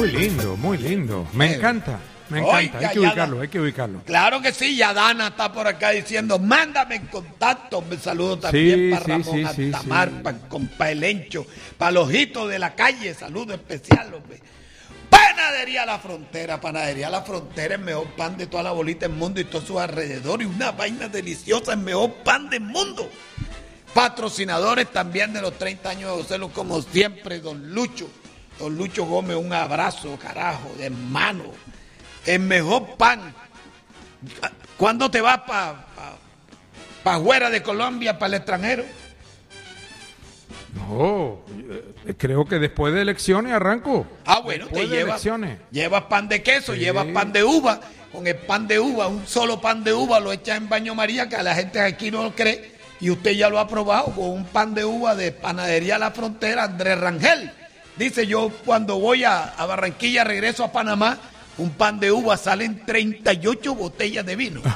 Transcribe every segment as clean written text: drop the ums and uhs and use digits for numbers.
Muy lindo, muy lindo. Me encanta. Oiga, hay que ubicarlo. Claro que sí, ya Dana está por acá diciendo, mándame en contacto. Me saludo también para Ramón Altamar, para compa Elencho, para los ojitos de la calle, saludo especial, hombre. Panadería La Frontera, el mejor pan de toda la bolita del mundo y todos sus alrededores, y una vaina deliciosa, el mejor pan del mundo. Patrocinadores también de los 30 años de Ocelo, como siempre, Don Lucho Gómez, un abrazo, carajo, de hermano. El mejor pan. ¿Cuándo te vas para fuera de Colombia, para el extranjero? No, creo que después de elecciones arranco. Bueno, después llevas pan de queso, sí. Llevas pan de uva. Con el pan de uva, un solo pan de uva lo echas en baño María, que a la gente aquí no lo cree, y usted ya lo ha probado con un pan de uva de Panadería La Frontera, Andrés Rangel. Dice, yo cuando voy a Barranquilla, regreso a Panamá, un pan de uva salen 38 botellas de vino.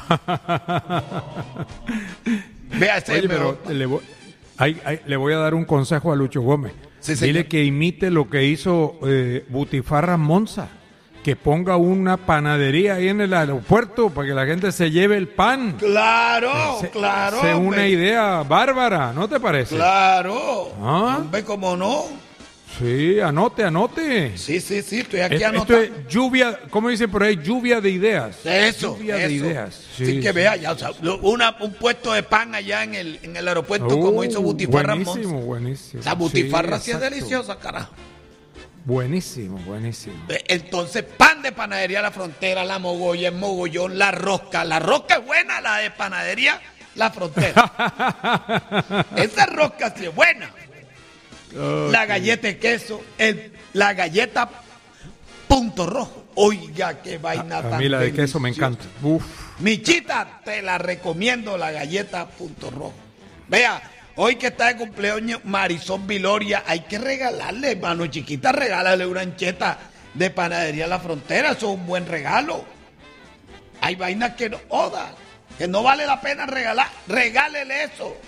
Vea ese. Oye, pero le voy a dar un consejo a Lucho Gómez. Sí, dile que imite lo que hizo Butifarra Monza, que ponga una panadería ahí en el aeropuerto para que la gente se lleve el pan. Claro. Es una idea bárbara, ¿no te parece? Claro. Hombre, ¿cómo no? Sí, anote. Sí, estoy aquí anotando. Esto es lluvia, ¿cómo dicen por ahí? Lluvia de ideas. Lluvia de ideas. Sí, que vea, ya, o sea, un puesto de pan allá en el aeropuerto, como hizo Butifarra Monza. Buenísimo. O sea, Butifarra sí es deliciosa, carajo. Buenísimo. Entonces, pan de Panadería La Frontera, la mogolla, el mogollón, la rosca. La rosca es buena, la de Panadería La Frontera. Esa rosca sí es buena. Okay. La galleta de queso, la galleta Punto Rojo. Oiga, qué vaina tan a mí la de deliciosa. queso me encanta. Uf. Michita, te la recomiendo, la galleta Punto Rojo. Vea, hoy que está de cumpleaños Marisol Viloria, hay que regalarle, mano chiquita, regálale una ancheta de Panadería La Frontera. Eso es un buen regalo. Hay vainas que no joda, que no vale la pena regalar. Regálele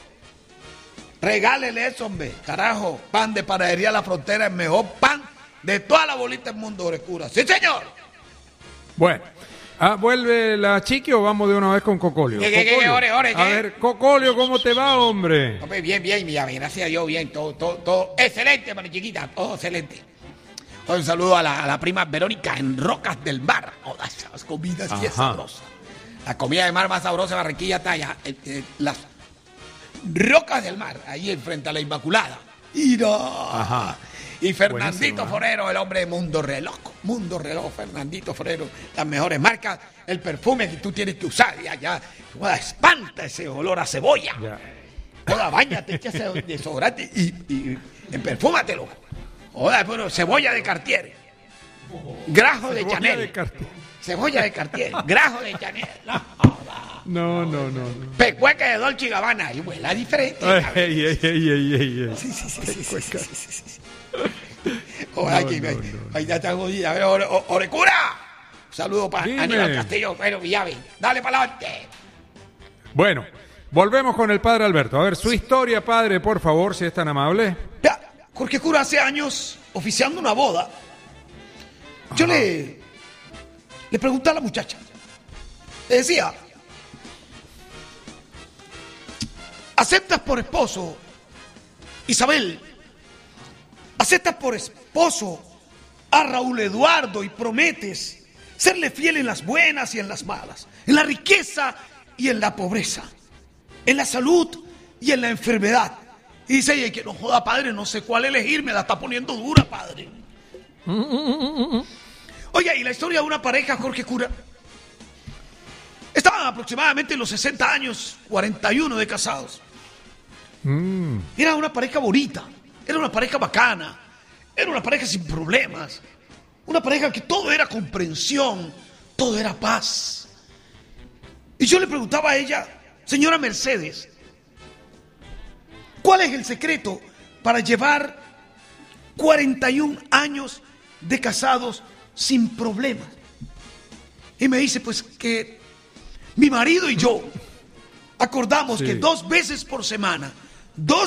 eso, hombre. Carajo, pan de Panadería La Frontera, el mejor pan de toda la bolita del mundo, Orecura. ¡Sí, señor! Bueno, ¿vuelve la Chiqui o vamos de una vez con Cocolio? A ver, Cocolio, ¿cómo te va, hombre? Hombre, bien, gracias a Dios, bien. Todo excelente, mano chiquita, todo excelente. Un saludo a la prima Verónica en Rocas del Mar. Esas comidas sí es sabrosa. La comida de mar más sabrosa de Barranquilla está allá. Las Rocas del Mar, ahí enfrente a la Inmaculada. ¡Ira! Y Fernandito Forero, el hombre de Mundo Reloj, Fernandito Forero, las mejores marcas, el perfume que tú tienes que usar, ya, espanta ese olor a cebolla. Joda, bañate, echa ese desodorante y perfúmatelo. Joda, bueno, cebolla de Cartier, grajo de Chanel, cebolla de Cartier, grajo de Chanel. No. Pecueca de Dolce & Gabbana, y huela diferente. Ey. Sí. Ahí ya está jodida. A ver, Orecura. Un saludo para Aníbal Castillo, pero Villave. Dale para adelante. Bueno, volvemos con el padre Alberto. A ver, su historia, padre, por favor, si es tan amable. Jorge Cura, hace años, oficiando una boda, yo le pregunté a la muchacha. Le decía, ¿aceptas por esposo, Isabel? ¿Aceptas por esposo a Raúl Eduardo y prometes serle fiel en las buenas y en las malas, en la riqueza y en la pobreza, en la salud y en la enfermedad? Y dice ella, que no joda, padre, no sé cuál elegir, me la está poniendo dura, padre. Oye, y la historia de una pareja, Jorge Cura, estaban aproximadamente en los 60 años, 41 de casados. Era una pareja bonita, era una pareja bacana, era una pareja sin problemas, una pareja que todo era comprensión, todo era paz. Y yo le preguntaba a ella, señora Mercedes, ¿cuál es el secreto para llevar 41 años de casados sin problemas? Y me dice, pues que mi marido y yo acordamos que 2 veces por semana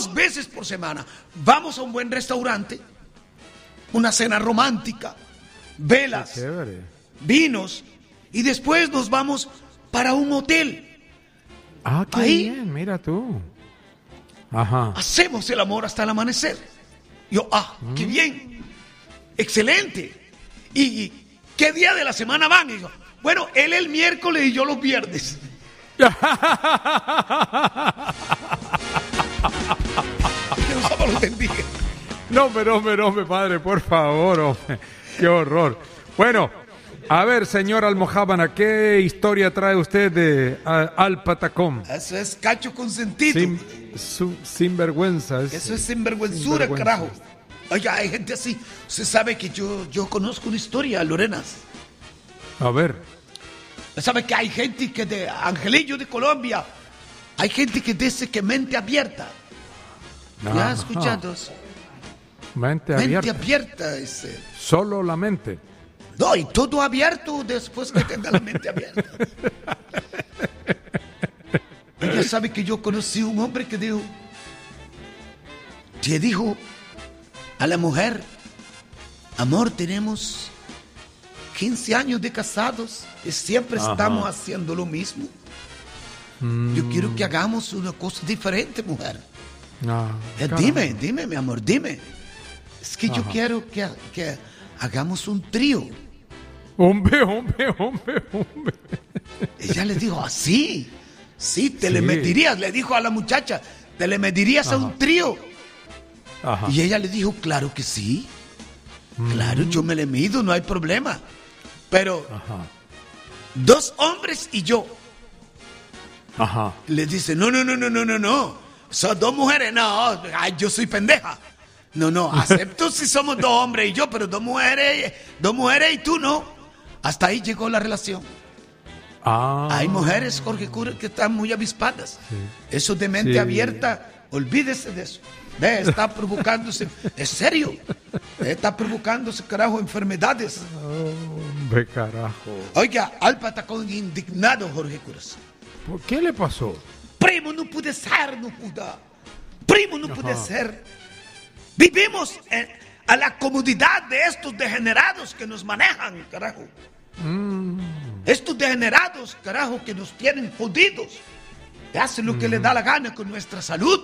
vamos a un buen restaurante, una cena romántica, velas, Qué chévere. vinos, y después nos vamos para un hotel. Ah, qué Ahí. bien, mira tú. Ajá. Hacemos el amor hasta el amanecer. Yo, qué bien, excelente. ¿Y qué día de la semana van? Y yo, bueno, él el miércoles y yo los viernes. Que Dios los bendiga. No, hombre, padre, por favor, hombre. Qué horror. Bueno, a ver, señor Almojábana, ¿qué historia trae usted de Al Patacón? Eso es cacho consentido. Sinvergüenza. Eso es sinvergüenzura, carajo. Oiga, hay gente así. Usted sabe que yo conozco una historia, Lorenas. A ver. Usted sabe que hay gente que de Angelillo de Colombia, hay gente que dice que mente abierta. ¿Ya has escuchado eso? Mente Mente abierta. abierta. Solo la mente. No, y todo abierto después que tenga la mente abierta. Ella sabe que yo conocí un hombre que dijo a la mujer, amor, tenemos 15 años de casados y siempre estamos haciendo lo mismo. Yo quiero que hagamos una cosa diferente, mujer. Dime, mi amor, dime. Es que yo quiero que hagamos un trío. Hombre. Ella le dijo, así. Sí, te le medirías, le dijo a la muchacha, te le medirías a un trío. Ajá. Y ella le dijo, claro que sí. Claro, yo me le mido, no hay problema. Pero 2 hombres y yo. Ajá. Le dice, no. Son 2 mujeres, no, ay, yo soy pendeja. No, acepto si somos 2 hombres y yo, pero 2 mujeres y tú no. Hasta ahí llegó la relación. Hay mujeres, Jorge Cura, que están muy avispadas. Sí. Eso de mente abierta, olvídese de eso. Está provocándose, es serio. Está provocándose, carajo, enfermedades. Hombre, carajo. Oiga, Al Patacón indignado, Jorge Curas. ¿Por qué le pasó? Primo, no puede ser, no pudo. Primo, no puede ser. Vivimos a la comodidad de estos degenerados que nos manejan, carajo. Estos degenerados, carajo, que nos tienen jodidos. Que hacen lo que les da la gana con nuestra salud.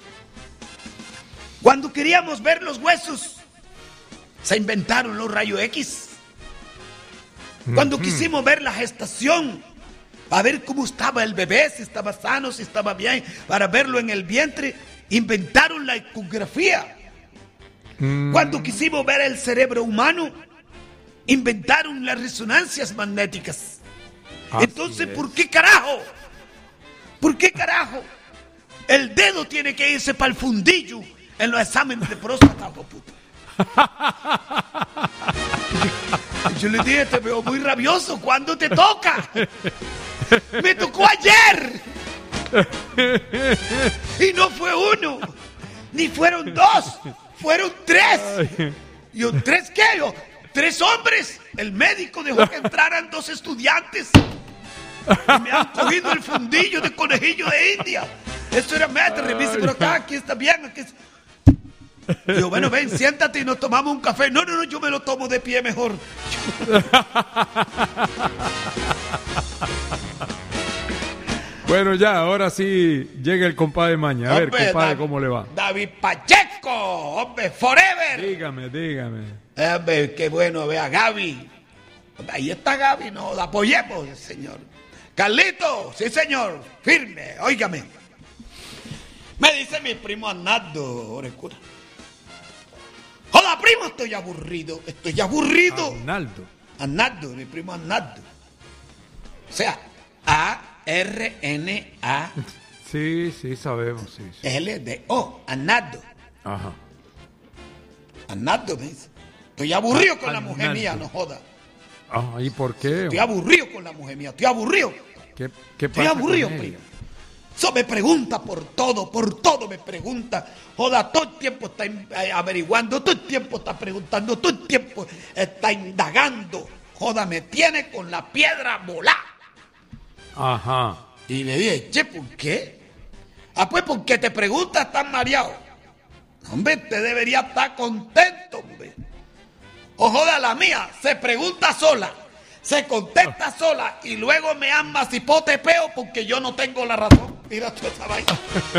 Cuando queríamos ver los huesos, se inventaron los rayos X. Cuando quisimos ver la gestación, para ver cómo estaba el bebé, si estaba sano, si estaba bien, para verlo en el vientre, inventaron la ecografía. Cuando quisimos ver el cerebro humano, inventaron las resonancias magnéticas. Entonces, ¿por qué carajo? ¿Por qué carajo? El dedo tiene que irse para el fundillo en los exámenes de próstata, puta. Yo le dije, te veo muy rabioso. ¿Cuándo te toca? Me tocó ayer. Y no fue 1, ni fueron 2, fueron 3. ¿Yo 3 qué? 3 hombres. El médico dejó que entraran 2 estudiantes. Y me han cogido el fundillo de conejillo de India. Esto era meta, revise por acá, aquí está bien. Aquí está. Yo, bueno, ven, siéntate y nos tomamos un café. No, yo me lo tomo de pie mejor. Bueno, ya, ahora sí llega el compadre Maña. A ver, compadre, ¿cómo le va? David Pacheco, hombre, forever. Dígame. Hombre, qué bueno, vea, Gaby. Ahí está Gaby, no, la apoyemos, señor. Carlito, sí, señor, firme, óigame. Me dice mi primo Arnaldo Orecura. Hola, primo, estoy aburrido. Arnaldo, mi primo Arnaldo. O sea, A-R-N-A. Sí, sabemos, sí. L-D-O, Arnaldo. Ajá. Arnaldo me dice. Estoy aburrido con la mujer mía, no joda. ¿Y por qué? Estoy aburrido con la mujer mía, estoy aburrido. ¿Qué pasa? Estoy aburrido, primo. Eso me pregunta por todo me pregunta. Joda, todo el tiempo está averiguando, todo el tiempo está preguntando, todo el tiempo está indagando. Joda, me tiene con la piedra volada. Ajá. Y le dije, che, ¿por qué? Pues porque te preguntas, estás mareado. Hombre, te debería estar contento, hombre. O joda, la mía se pregunta sola, se contesta sola y luego me ama cipotepeo porque yo no tengo la razón. Mira toda esa vaina.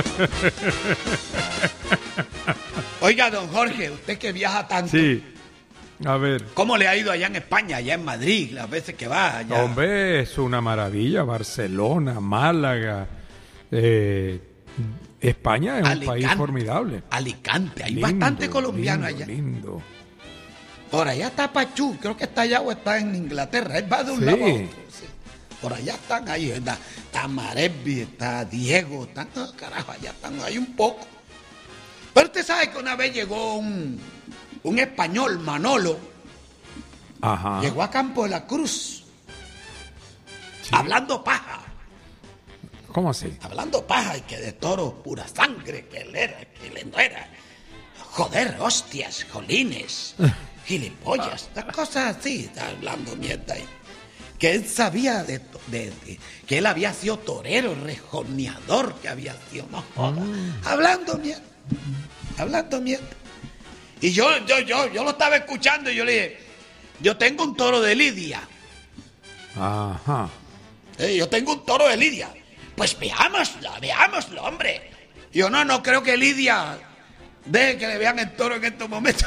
Oiga, don Jorge, usted que viaja tanto. Sí. A ver. ¿Cómo le ha ido allá en España, allá en Madrid, las veces que va allá? Hombre, es una maravilla. Barcelona, Málaga. España es un país formidable. Alicante, hay Lindo, bastante colombiano lindo, allá. Lindo. Por allá está Pachú, creo que está allá o está en Inglaterra. Él va de un lado a otro. Sí. Por allá están ahí, está Marevi, está Diego, están, carajo, allá están ahí un poco. Pero usted sabe que una vez llegó un español, Manolo, Ajá. llegó a Campo de la Cruz, Sí. hablando paja. ¿Cómo así? Hablando paja y que de toro pura sangre, que él era, que él no era. Joder, hostias, jolines, gilipollas, cosas así, está hablando mierda ahí. Que él sabía que él había sido torero, rejoneador, que había sido, no joda, hablando mierda. Y yo lo estaba escuchando y yo le dije, yo tengo un toro de lidia. Ajá. Yo tengo un toro de lidia. Pues veámoslo, hombre. Yo no creo que Lidia deje que le vean el toro en estos momentos.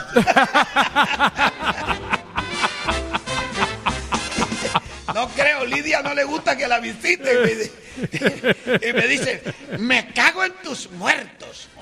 No creo, Lidia no le gusta que la visite. Y me dice, me cago en tus muertos.